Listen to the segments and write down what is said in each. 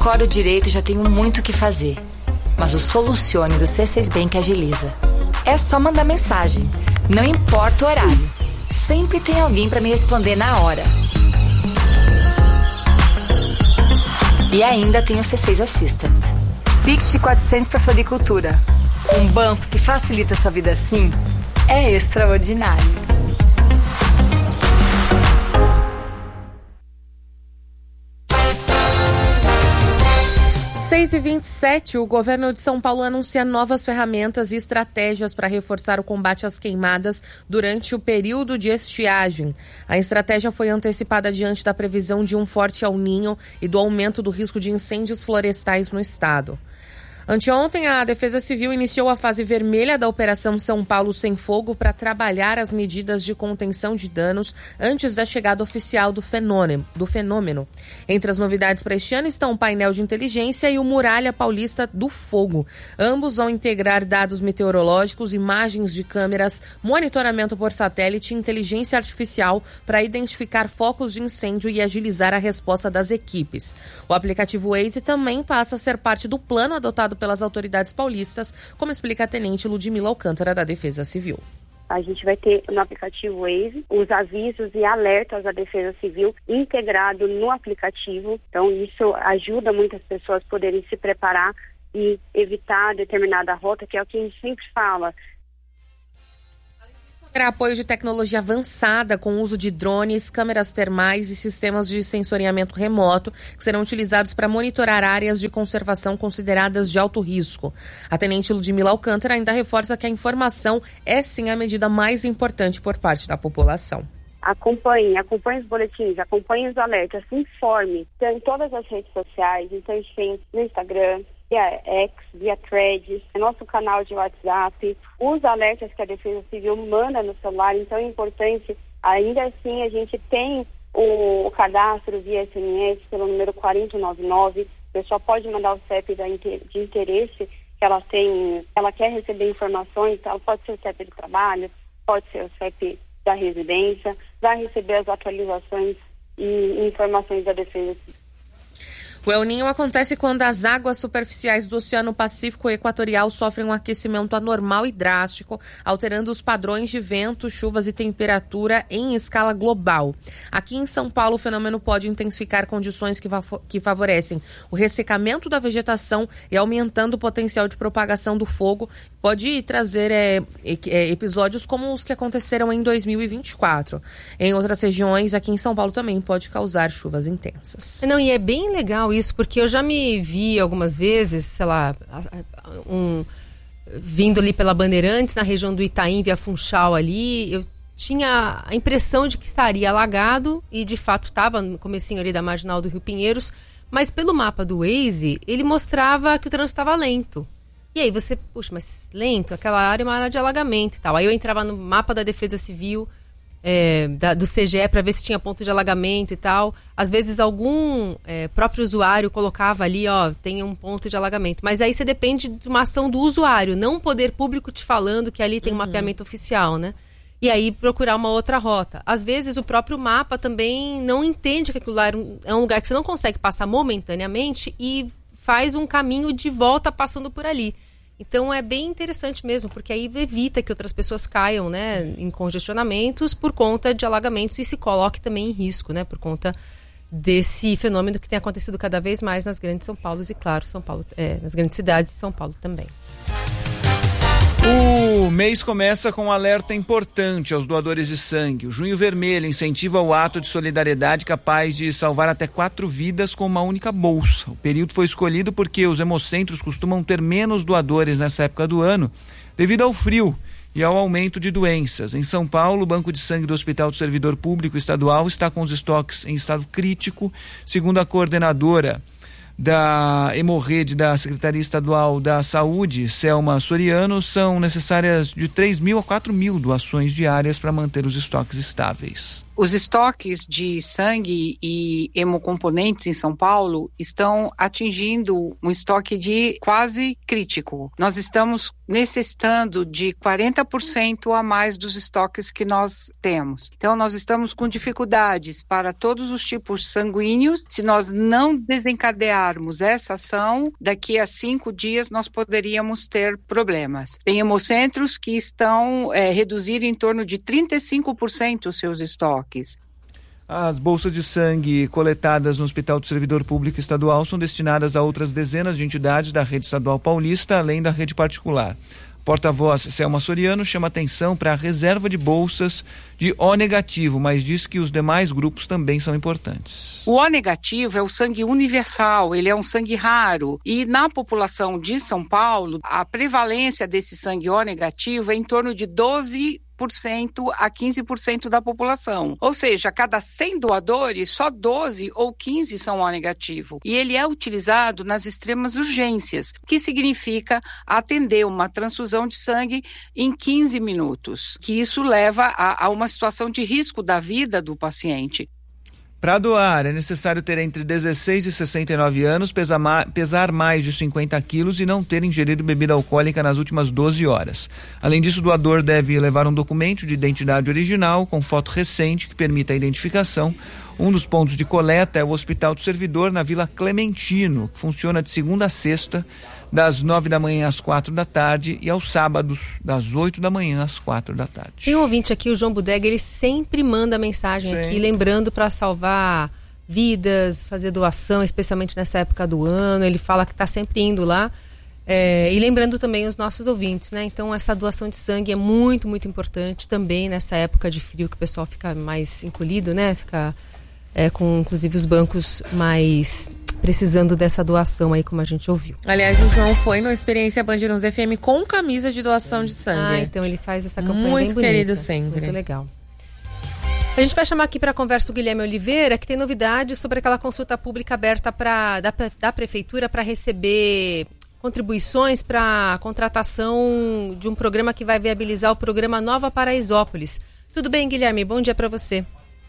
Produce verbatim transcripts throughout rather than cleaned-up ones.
decoro direito e já tenho muito o que fazer. Mas o Solucione do C seis Bank agiliza. É só mandar mensagem. Não importa o horário. Sempre tem alguém para me responder na hora. E ainda tem o C seis Assistant. Pix de quatrocentos para floricultura. Um banco que facilita a sua vida assim é extraordinário. seis e vinte e sete, o governo de São Paulo anuncia novas ferramentas e estratégias para reforçar o combate às queimadas durante o período de estiagem. A estratégia foi antecipada diante da previsão de um forte El Niño e do aumento do risco de incêndios florestais no estado. Anteontem, a Defesa Civil iniciou a fase vermelha da Operação São Paulo Sem Fogo para trabalhar as medidas de contenção de danos antes da chegada oficial do fenômeno. do fenômeno. Entre as novidades para este ano estão o painel de inteligência e o Muralha Paulista do Fogo. Ambos vão integrar dados meteorológicos, imagens de câmeras, monitoramento por satélite e inteligência artificial para identificar focos de incêndio e agilizar a resposta das equipes. O aplicativo Waze também passa a ser parte do plano adotado pelas autoridades paulistas, como explica a tenente Ludmila Alcântara, da Defesa Civil. A gente vai ter no aplicativo Waze os avisos e alertas da Defesa Civil integrado no aplicativo. Então, isso ajuda muitas pessoas a poderem se preparar e evitar determinada rota, que é o que a gente sempre fala. Terá apoio de tecnologia avançada com o uso de drones, câmeras termais e sistemas de sensoriamento remoto que serão utilizados para monitorar áreas de conservação consideradas de alto risco. A tenente Ludmila Alcântara ainda reforça que a informação é sim a medida mais importante por parte da população. Acompanhe, acompanhe os boletins, acompanhe os alertas, se informe. Tem em todas as redes sociais, então a gente tem no Instagram, via X, via Threads, nosso canal de WhatsApp, os alertas que a Defesa Civil manda no celular. Então é importante, ainda assim a gente tem o, o cadastro via S M S pelo número quatro nove nove. A pessoa pode mandar o C E P da, de interesse que ela tem, ela quer receber informações, ela pode ser o C E P do trabalho, pode ser o C E P da residência, vai receber as atualizações e informações da Defesa Civil. O El Niño acontece quando as águas superficiais do Oceano Pacífico Equatorial sofrem um aquecimento anormal e drástico, alterando os padrões de vento, chuvas e temperatura em escala global. Aqui em São Paulo, o fenômeno pode intensificar condições que, que favorecem o ressecamento da vegetação e aumentando o potencial de propagação do fogo. Pode trazer é, é, episódios como os que aconteceram em dois mil e vinte e quatro. Em outras regiões, aqui em São Paulo também pode causar chuvas intensas. Não, e é bem legal isso, porque eu já me vi algumas vezes, sei lá, um, vindo ali pela Bandeirantes, na região do Itaim, via Funchal ali, eu tinha a impressão de que estaria alagado, e de fato estava no comecinho ali da Marginal do Rio Pinheiros, mas pelo mapa do Waze, ele mostrava que o trânsito estava lento. E aí você, puxa, mas lento, aquela área é uma área de alagamento e tal. Aí eu entrava no mapa da Defesa Civil, é, da, do C G E, para ver se tinha ponto de alagamento e tal. Às vezes algum é, próprio usuário colocava ali, ó, tem um ponto de alagamento. Mas aí você depende de uma ação do usuário, não um poder público te falando que ali tem um uhum. mapeamento oficial, né? E aí procurar uma outra rota. Às vezes o próprio mapa também não entende que aquilo lá é um lugar que você não consegue passar momentaneamente e faz um caminho de volta passando por ali. Então é bem interessante mesmo, porque aí evita que outras pessoas caiam, né, em congestionamentos por conta de alagamentos e se coloque também em risco, né, por conta desse fenômeno que tem acontecido cada vez mais nas grandes São Paulo e, claro, São Paulo, é, nas grandes cidades de São Paulo também. O mês começa com um alerta importante aos doadores de sangue. O Junho Vermelho incentiva o ato de solidariedade capaz de salvar até quatro vidas com uma única bolsa. O período foi escolhido porque os hemocentros costumam ter menos doadores nessa época do ano, devido ao frio e ao aumento de doenças. Em São Paulo, o Banco de Sangue do Hospital do Servidor Público Estadual está com os estoques em estado crítico, segundo a coordenadora da Hemorrede da Secretaria Estadual da Saúde, Selma Soriano. São necessárias de três mil a quatro mil doações diárias para manter os estoques estáveis. Os estoques de sangue e hemocomponentes em São Paulo estão atingindo um estoque de quase crítico. Nós estamos necessitando de quarenta por cento a mais dos estoques que nós temos. Então, nós estamos com dificuldades para todos os tipos sanguíneos. Se nós não desencadearmos essa ação, daqui a cinco dias nós poderíamos ter problemas. Tem hemocentros que estão é, reduzindo em torno de trinta e cinco por cento os seus estoques. As bolsas de sangue coletadas no Hospital do Servidor Público Estadual são destinadas a outras dezenas de entidades da rede estadual paulista, além da rede particular. Porta-voz Selma Soriano chama atenção para a reserva de bolsas de O negativo, mas diz que os demais grupos também são importantes. O O negativo é o sangue universal, ele é um sangue raro. E na população de São Paulo, a prevalência desse sangue O negativo é em torno de doze por cento a quinze por cento da população. Ou seja, a cada cem doadores, só doze ou quinze são O negativo. E ele é utilizado nas extremas urgências, que significa atender uma transfusão de sangue em quinze minutos, que isso leva a, a uma situação de risco da vida do paciente. Para doar, é necessário ter entre dezesseis e sessenta e nove anos, pesar, ma- pesar mais de cinquenta quilos e não ter ingerido bebida alcoólica nas últimas doze horas. Além disso, o doador deve levar um documento de identidade original com foto recente que permita a identificação. Um dos pontos de coleta é o Hospital do Servidor, na Vila Clementino, que funciona de segunda a sexta, das nove da manhã às quatro da tarde e aos sábados, das oito da manhã às quatro da tarde. Tem um ouvinte aqui, o João Bodega, ele sempre manda mensagem Sim. aqui, lembrando para salvar vidas, fazer doação, especialmente nessa época do ano. Ele fala que está sempre indo lá. É, e lembrando também os nossos ouvintes, né? Então, essa doação de sangue é muito, muito importante também nessa época de frio que o pessoal fica mais encolhido, né? Fica é, com, inclusive, os bancos mais precisando dessa doação aí, como a gente ouviu. Aliás, o João foi no Experiência Band News F M com camisa de doação de sangue. Ah, então ele faz essa campanha muito bem bonita. querido sempre. Muito legal. A gente vai chamar aqui para a conversa o Guilherme Oliveira, que tem novidades sobre aquela consulta pública aberta pra, da, da Prefeitura para receber contribuições para a contratação de um programa que vai viabilizar o programa Nova Paraisópolis. Tudo bem, Guilherme? Bom dia para você.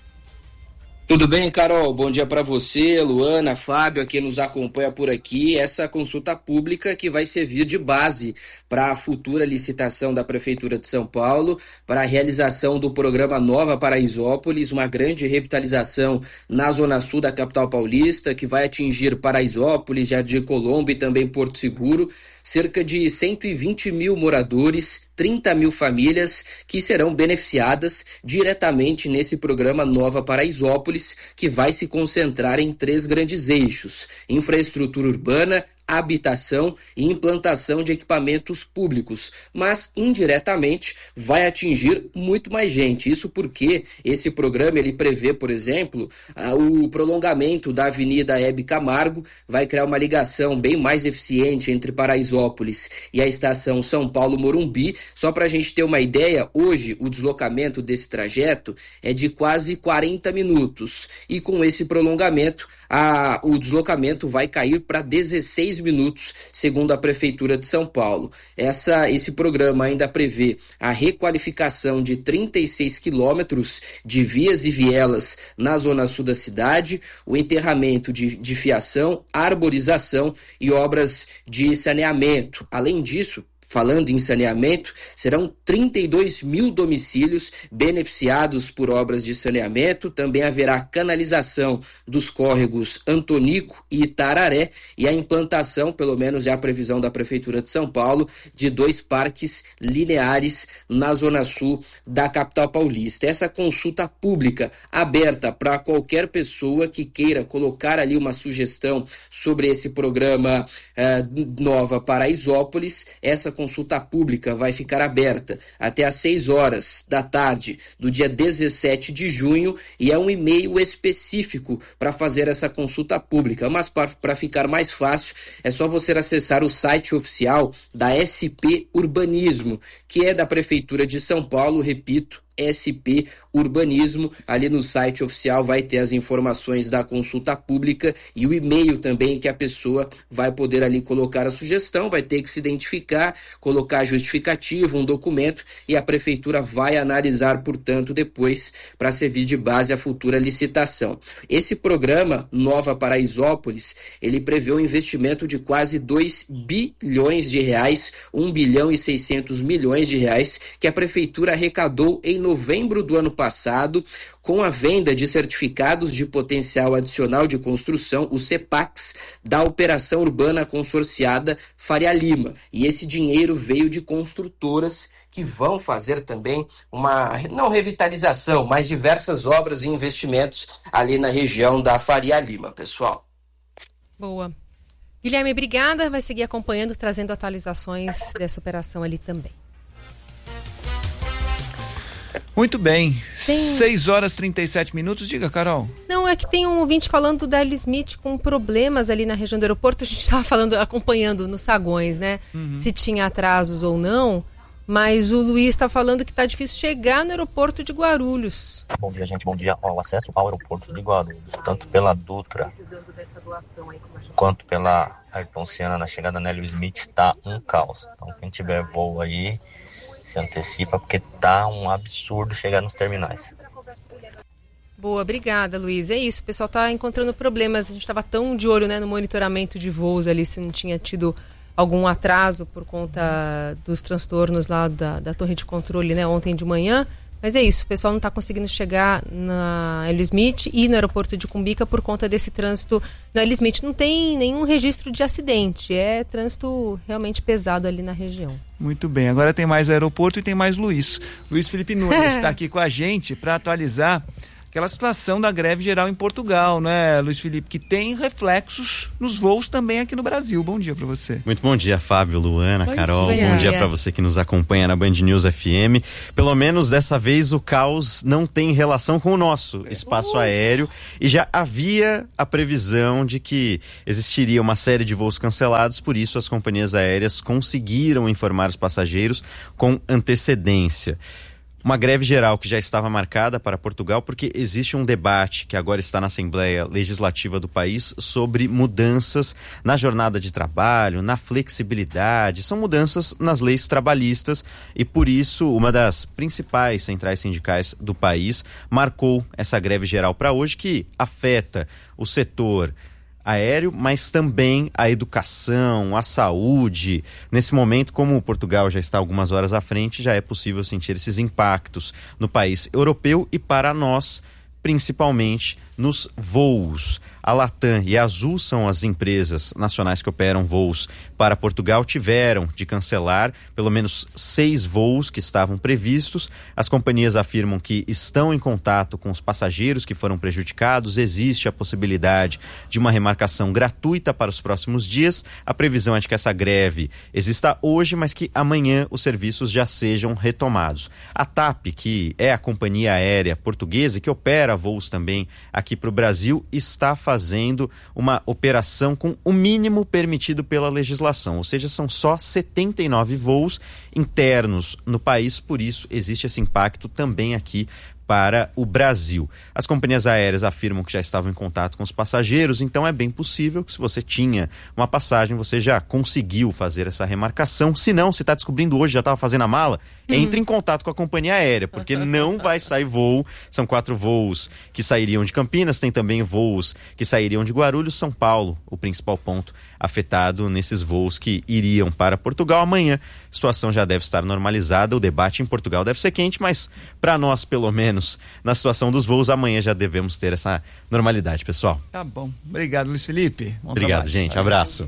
Tudo bem, Carol? Bom dia para você, Luana, Fábio, quem nos acompanha por aqui. Essa consulta pública que vai servir de base para a futura licitação da Prefeitura de São Paulo para a realização do programa Nova Paraisópolis, uma grande revitalização na zona sul da capital paulista, que vai atingir Paraisópolis, Jardim Colombo e também Porto Seguro. Cerca de cento e vinte mil moradores, trinta mil famílias que serão beneficiadas diretamente nesse programa Nova Paraisópolis, que vai se concentrar em três grandes eixos: infraestrutura urbana, habitação e implantação de equipamentos públicos, mas indiretamente vai atingir muito mais gente. Isso porque esse programa ele prevê, por exemplo, o prolongamento da Avenida Hebe Camargo, vai criar uma ligação bem mais eficiente entre Paraisópolis e a estação São Paulo-Morumbi. Só para a gente ter uma ideia, hoje o deslocamento desse trajeto é de quase quarenta minutos e com esse prolongamento a, o deslocamento vai cair para dezesseis minutos, segundo a Prefeitura de São Paulo. Essa, esse programa ainda prevê a requalificação de trinta e seis quilômetros de vias e vielas na zona sul da cidade, o enterramento de, de fiação, arborização e obras de saneamento. Além disso, falando em saneamento, serão trinta e dois mil domicílios beneficiados por obras de saneamento. Também haverá canalização dos córregos Antonico e Itararé e a implantação, pelo menos é a previsão da Prefeitura de São Paulo, de dois parques lineares na zona sul da capital paulista. Essa consulta pública aberta para qualquer pessoa que queira colocar ali uma sugestão sobre esse programa eh, Nova Paraisópolis. Essa consulta pública vai ficar aberta até às seis horas da tarde do dia dezessete de junho e é um e-mail específico para fazer essa consulta pública, mas para ficar mais fácil é só você acessar o site oficial da S P Urbanismo, que é da Prefeitura de São Paulo, repito, S P Urbanismo. Ali no site oficial vai ter as informações da consulta pública e o e-mail também que a pessoa vai poder ali colocar a sugestão, vai ter que se identificar, colocar a justificativa, um documento, e a prefeitura vai analisar, portanto, depois para servir de base a futura licitação. Esse programa Nova Paraisópolis, ele prevê um investimento de quase dois bilhões de reais, um bilhão e seiscentos milhões de reais, que a prefeitura arrecadou em novembro do ano passado com a venda de certificados de potencial adicional de construção, o CEPAX, da Operação Urbana Consorciada Faria Lima. E esse dinheiro veio de construtoras que vão fazer também uma, não revitalização, mas diversas obras e investimentos ali na região da Faria Lima, pessoal. Boa. Guilherme, obrigada. Vai seguir acompanhando, trazendo atualizações dessa operação ali também. Muito bem. Tem... seis horas e trinta e sete minutos. Diga, Carol. Não, é que tem um ouvinte falando da L. Smith com problemas ali na região do aeroporto. A gente estava falando, acompanhando nos saguões, né? Uhum. Se tinha atrasos ou não. Mas o Luiz está falando que está difícil chegar no aeroporto de Guarulhos. Bom dia, gente. Bom dia. Ó, o acesso ao aeroporto de Guarulhos, tanto pela Dutra quanto pela Ayrton Senna na chegada na L. Smith, está um caos. Então, quem tiver voo aí, se antecipa, porque tá um absurdo chegar nos terminais. Boa, obrigada, Luiz. É isso, o pessoal está encontrando problemas. A gente estava tão de olho, né, no monitoramento de voos ali, se não tinha tido algum atraso por conta dos transtornos lá da, da torre de controle, né, ontem de manhã. Mas é isso, o pessoal não está conseguindo chegar na L. Smith e no aeroporto de Cumbica por conta desse trânsito. Na L. Smith não tem nenhum registro de acidente, é trânsito realmente pesado ali na região. Muito bem, agora tem mais aeroporto e tem mais Luiz. Luiz Felipe Nunes está aqui com a gente para atualizar aquela situação da greve geral em Portugal, não é, Luiz Felipe, que tem reflexos nos voos também aqui no Brasil. Bom dia para você. Muito bom dia, Fábio, Luana, Pois Carol. é. Bom dia para você que nos acompanha na Band News F M. Pelo menos dessa vez o caos não tem relação com o nosso espaço uh. aéreo, e já havia a previsão de que existiria uma série de voos cancelados, por isso as companhias aéreas conseguiram informar os passageiros com antecedência. Uma greve geral que já estava marcada para Portugal, porque existe um debate que agora está na Assembleia Legislativa do país sobre mudanças na jornada de trabalho, na flexibilidade. São mudanças nas leis trabalhistas e, por isso, uma das principais centrais sindicais do país marcou essa greve geral para hoje, que afeta o setor aéreo, mas também a educação, a saúde. Nesse momento, como Portugal já está algumas horas à frente, já é possível sentir esses impactos no país europeu e para nós, principalmente nos voos. A Latam e a Azul são as empresas nacionais que operam voos para Portugal, tiveram de cancelar pelo menos seis voos que estavam previstos. As companhias afirmam que estão em contato com os passageiros que foram prejudicados. Existe a possibilidade de uma remarcação gratuita para os próximos dias. A previsão é de que essa greve exista hoje, mas que amanhã os serviços já sejam retomados. A TAP, que é a companhia aérea portuguesa que opera voos também aqui para o Brasil, está fazendo uma operação com o mínimo permitido pela legislação, ou seja, são só setenta e nove voos internos no país, por isso existe esse impacto também aqui para o Brasil. As companhias aéreas afirmam que já estavam em contato com os passageiros, então é bem possível que, se você tinha uma passagem, você já conseguiu fazer essa remarcação. Se não, se está descobrindo hoje, já estava fazendo a mala, uhum. entre em contato com a companhia aérea, porque não vai sair voo. São quatro voos que sairiam de Campinas, tem também voos que sairiam de Guarulhos. São Paulo, o principal ponto afetado nesses voos que iriam para Portugal. Amanhã a situação já deve estar normalizada, o debate em Portugal deve ser quente, mas para nós, pelo menos, na situação dos voos, amanhã já devemos ter essa normalidade, pessoal. Tá bom. Obrigado, Luiz Felipe. Bom Obrigado, trabalho. gente. Abraço.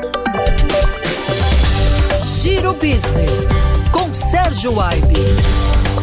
Giro Business, com Sérgio Aibe.